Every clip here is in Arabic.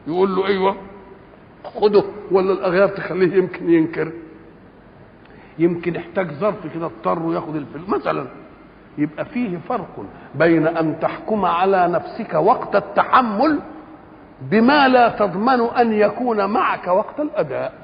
يقول له ايوه خده، ولا الاغيار تخليه يمكن ينكر، يمكن يحتاج ظرف كده اضطر ياخد الفلوس مثلا. يبقى فيه فرق بين ان تحكم على نفسك وقت التحمل بما لا تضمن ان يكون معك وقت الاداء،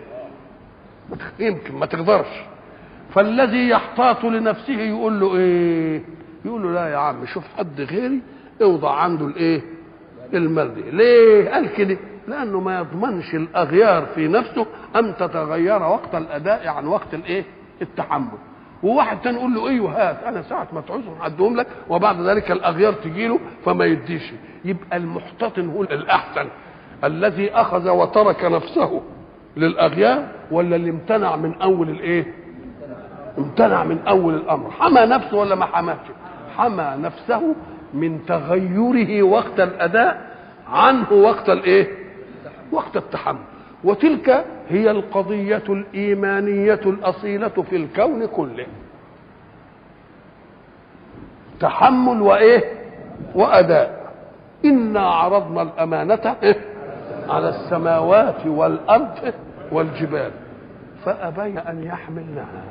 يمكن ما تقدرش. فالذي يحتاط لنفسه يقول له ايه؟ يقول له لا يا عم شوف حد غيري اوضع عنده الايه المال دي. ليه قال كده؟ لانه ما يضمنش الاغيار في نفسه ان تتغير وقت الاداء عن وقت الايه التحمل. وواحد تاني يقول له ايوه هات انا ساعه ما تعوزهم هديهم لك، وبعد ذلك الاغيار تجي له فما يديش. يبقى المحتطن هو الاحسن، الذي اخذ وترك نفسه للاغيار، ولا اللي امتنع من اول الايه؟ امتنع من اول الامر. حمى نفسه ولا ما حماش؟ حمى نفسه من تغيره وقت الاداء عنه وقت الايه؟ وقت التحمل. وتلك هي القضية الإيمانية الأصيلة في الكون كله، تحمل وإيه؟ وأداء. إنا عرضنا الأمانة على السماوات والأرض والجبال فأبين أن يحملنها.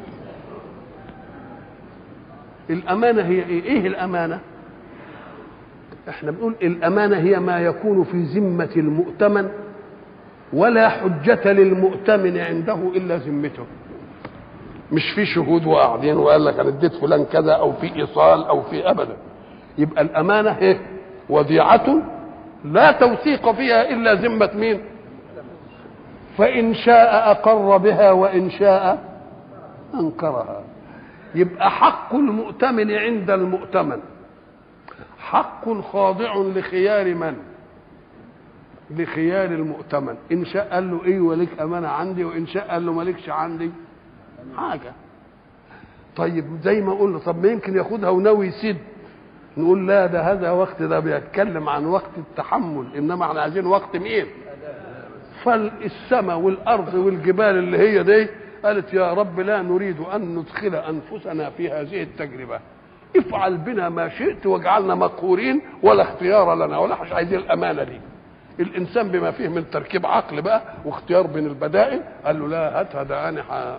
الأمانة هي إيه؟ إيه الأمانة؟ إحنا بنقول الأمانة هي ما يكون في ذمة المؤتمن ولا حجة للمؤتمن عنده إلا ذمته. مش في شهود وقاعدين وقال لك أنا اديت فلان كذا أو في إيصال أو في أبدا. يبقى الأمانة هي وديعة لا توثيق فيها إلا ذمة مين؟ فإن شاء أقر بها وإن شاء أنكرها. يبقى حق المؤتمن عند المؤتمن حق خاضع لخيار من؟ لخيار المؤتمن. ان شاء قال له ايه وليك امانه عندي، وان شاء قال له مالكش عندي حاجه. طيب زي ما قلنا طب ما يمكن ياخدها وناوي يسد، نقول لا ده هذا وقت ده بيتكلم عن وقت التحمل، انما احنا عايزين وقت مين؟ فالسماء والارض والجبال اللي هي دي قالت يا رب لا نريد ان ندخل انفسنا في هذه التجربه، افعل بنا ما شئت واجعلنا مقهورين ولا اختيار لنا، ولا مش عايزين الامانه دي. الانسان بما فيه من تركيب عقل بقى واختيار بين البدائل قال له لا هاتها ده انا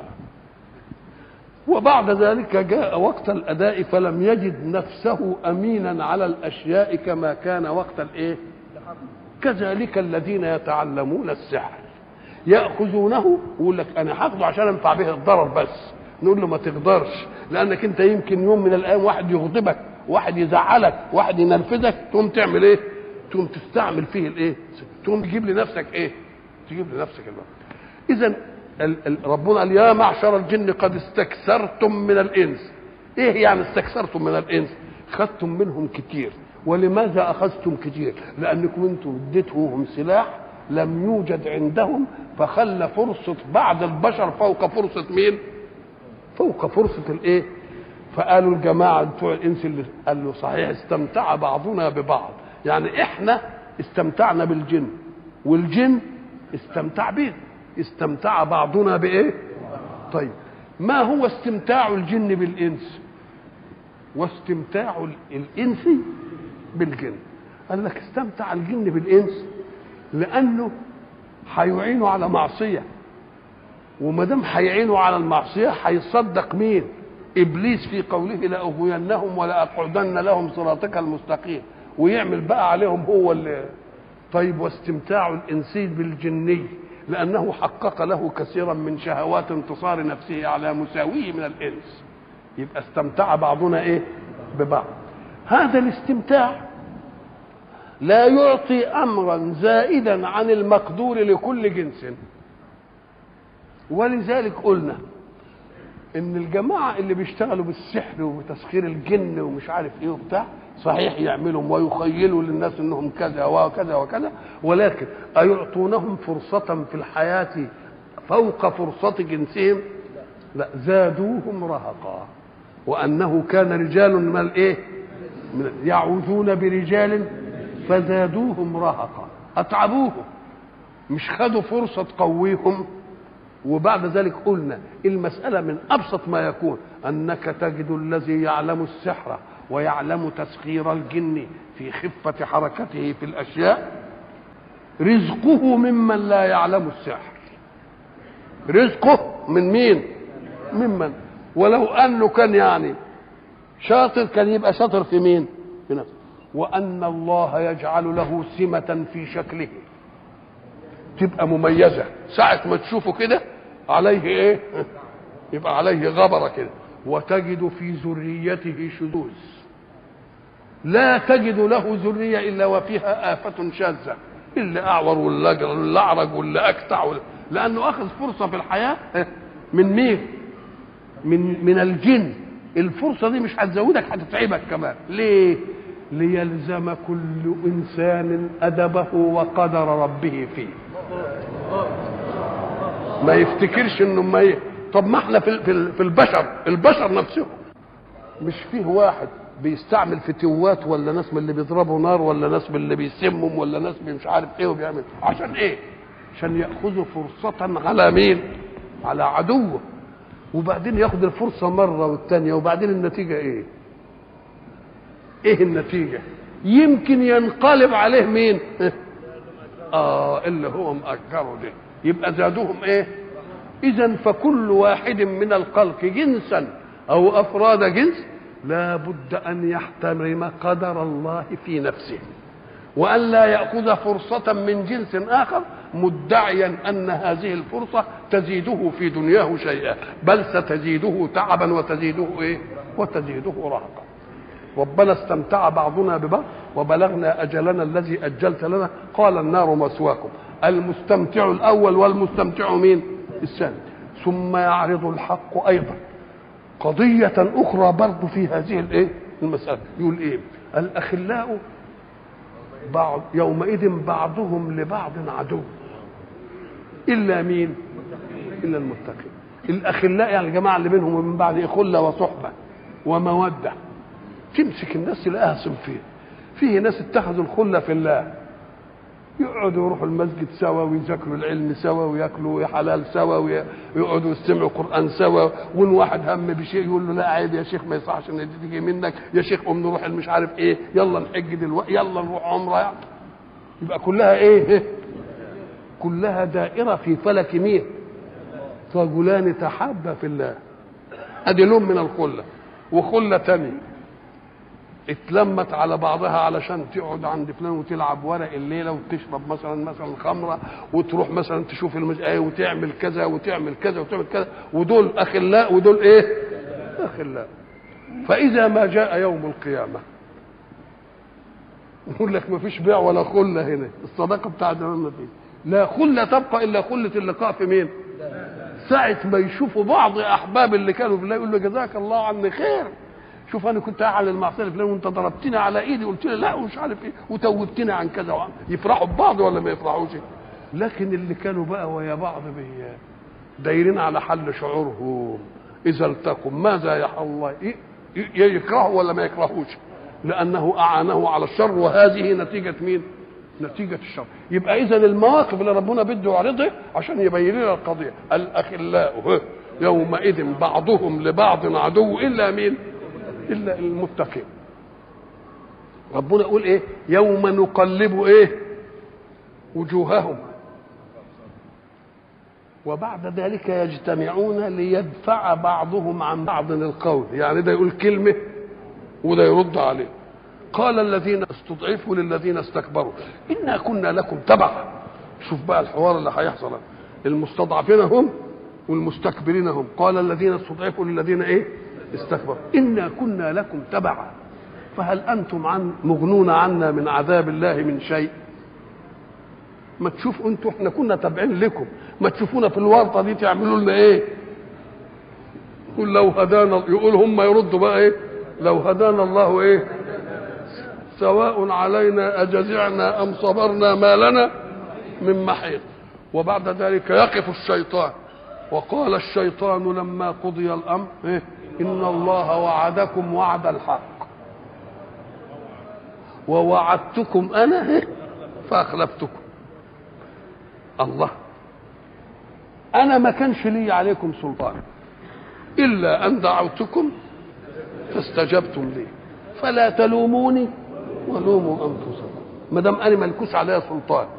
وبعد ذلك جاء وقت الاداء فلم يجد نفسه امينا على الاشياء كما كان وقت الايه؟ كذلك الذين يتعلمون السحر ياخذونه ويقول لك انا هاخده عشان انفع به الضرر بس. نقول له ما تقدرش، لانك انت يمكن يوم من الايام واحد يغضبك، واحد يزعلك، واحد ينرفزك، تقوم تعمل ايه؟ تقوم تستعمل فيه الايه؟ تقوم تجيب لنفسك ايه؟ تجيب لنفسك الوقت. اذا ربنا قال يا معشر الجن قد استكثرتم من الانس. ايه يعني استكثرتم من الانس؟ خدتم منهم كتير. ولماذا اخذتم كتير؟ لانكم انتم اديتهم سلاح لم يوجد عندهم، فخلى فرصه بعض البشر فوق فرصه مين؟ فوق فرصه الايه؟ فقالوا الجماعه بتوع الانس اللي قال له صحيح استمتع بعضنا ببعض، يعني احنا استمتعنا بالجن والجن استمتع بينا، استمتع بعضنا بايه؟ طيب ما هو استمتاع الجن بالانس واستمتاع الانس بالجن؟ قال لك استمتع الجن بالانس لانه هيعينوا على معصيه، وما دام هيعينوا على المعصيه هيصدق مين؟ ابليس في قوله لاغوينهم ولاقعدن لهم صراطك المستقيم، ويعمل بقى عليهم هو اللي. طيب واستمتاع الانسي بالجني لانه حقق له كثيرا من شهوات انتصار نفسه على مساويه من الانس. يبقى استمتع بعضنا ايه؟ ببعض. هذا الاستمتاع لا يعطي امرا زائدا عن المقدور لكل جنس. ولذلك قلنا ان الجماعه اللي بيشتغلوا بالسحر وتسخير الجن ومش عارف ايه وبتاع صحيح يعملوا ويخيلوا للناس انهم كذا وكذا وكذا، ولكن ايعطونهم فرصه في الحياه فوق فرصه جنسهم؟ لا، زادوهم رهقا. وانه كان رجال من الايه؟ يعوذون برجال فزادوهم رهقا. اتعبوهم، مش خدوا فرصه تقويهم. وبعد ذلك قلنا المسألة من أبسط ما يكون أنك تجد الذي يعلم السحر ويعلم تسخير الجن في خفة حركته في الأشياء رزقه ممن لا يعلم السحر. رزقه من مين؟ ممن. ولو انه كان يعني شاطر كان يبقى شاطر في مين؟ في نفسه. وان الله يجعل له سمة في شكله تبقى مميزة، ساعة ما تشوفه كده عليه ايه؟ يبقى عليه غبرة كده. وتجد في ذريته شذوذ، لا تجد له ذرية إلا وفيها آفة شاذة، اللي أعور واللي أعرج واللي أكتع لأنه أخذ فرصة في الحياة من مين؟ من الجن. الفرصة دي مش هتزودك، هتتعبك كمان. ليه؟ ليلزم كل إنسان أدبه وقدر ربه فيه، ما يفتكرش إنه ما طب ما احنا في البشر نفسهم مش فيه واحد بيستعمل فتوات، ولا ناس من اللي بيضربوا نار، ولا ناس من اللي بيسمهم، ولا ناس مش عارف ايه وبيعمل عشان ايه؟ عشان ياخذوا فرصة على مين؟ على عدوه. وبعدين ياخد الفرصة مرة والتانية، وبعدين النتيجة ايه؟ ايه النتيجة؟ يمكن ينقلب عليه مين؟ اللي هو مأجره ده، يبقى زادوهم ايه؟ اذا فكل واحد من الخلق جنسا او افراد جنس لا بد ان يحترم قدر الله في نفسه، وان لا ياخذ فرصه من جنس اخر مدعيا ان هذه الفرصه تزيده في دنياه شيئا، بل ستزيده تعبا وتزيده ايه؟ وتزيده رهقا. ربنا استمتع بعضنا ببعض وبلغنا اجلنا الذي اجلت لنا، قال النار مثواكم. المستمتع الاول والمستمتع مين؟ الثاني. ثم يعرض الحق ايضا قضية أخرى برضه في هذه الإيه؟ المسألة. يقول إيه؟ الأخلاء يومئذ بعضهم لبعض عدو إلا مين؟ إلا المتقين. الأخلاء يعني الجماعة اللي بينهم ومن بعد خلة وصحبة ومودة. تمسك الناس تلاقيها صنفين. فيه ناس اتخذوا الخلة في الله، يقعدوا يروحوا المسجد سوا ويذاكروا العلم سوا وياكلوا حلال سوا ويقعدوا يستمعوا قرآن سوا، وان واحد هم بشيء يقول له لا عيب يا شيخ ما يصحش ان دي تيجي منك يا شيخ، قوم نروح مش عارف ايه، يلا نحج دلوقتي، يلا نروح عمره يعني. يبقى كلها ايه؟ كلها دائرة في فلك مين؟ رجلان تحابا في الله. ادي لون من الخلة. وخلة تانية اتلمت على بعضها علشان تقعد عند فلان وتلعب ورق الليله وتشرب مثلا خمره، وتروح مثلا تشوف وتعمل كذا وتعمل كذا وتعمل كذا، ودول اخلاء ودول ايه؟ اخلاء. فاذا ما جاء يوم القيامه يقول لك ما فيش بيع ولا خله هنا، الصداقه بتاع زمان ما فيش، لا خله تبقى الا خله اللقاء في مين؟ ساعه ما يشوفوا بعض احباب اللي كانوا بالله يقول له جزاك الله عني خير، شوف انا كنت على المعصيه الفلانيه وانت ضربتني على ايدي وقلت لي لا ومش عارف ايه وتوبتني عن كذا وعن. يفرحوا ببعض ولا ما يفرحوش؟ لكن اللي كانوا بقى ويا بعض دايرين على حل شعورهم اذا التقوا ماذا يحل الله؟ يكرهوا ولا ما يكرهوش؟ لانه اعانه على الشر، وهذه نتيجه مين؟ نتيجه الشر. يبقى اذا المواقف اللي ربنا بده يعرضها عشان يبين لنا القضيه. الاخلاء يومئذ بعضهم لبعض عدو الا مين؟ إلا المتقين. ربنا يقول إيه؟ يوم نقلب إيه؟ وجوههم وبعد ذلك يجتمعون ليدفع بعضهم عن بعض القول، يعني ده يقول كلمة وده يرد عليه. قال الذين استضعفوا للذين استكبروا إنا كنا لكم تبعا. شوف بقى الحوار اللي هيحصل، المستضعفين هم والمستكبرين هم. قال الذين استضعفوا للذين إيه؟ استكبر إنا كنا لكم تبعا فهل أنتم مغنون عنا من عذاب الله من شيء؟ ما تشوفوا انتوا احنا كنا تابعين لكم، ما تشوفونا في الورطة دي تعملوا لنا ايه؟ يقول لو هدانا، يقول هم يردوا بقى ايه؟ لو هدانا الله ايه؟ سواء علينا أجزعنا أم صبرنا ما لنا من محيط. وبعد ذلك يقف الشيطان وقال الشيطان لما قضي الأمر إيه؟ إن الله وعدكم وعد الحق ووعدتكم أنا فأخلفتكم. الله، أنا ما كانش لي عليكم سلطان إلا أن دعوتكم فاستجبتم لي فلا تلوموني ولوموا أنفسكم، ما دام أنا ملكوش عليا سلطان.